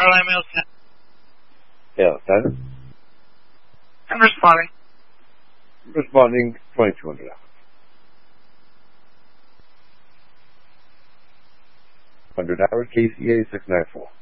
I'm L10. L10. I'm responding. Responding 2200 hours. 100 hours, KCA 694.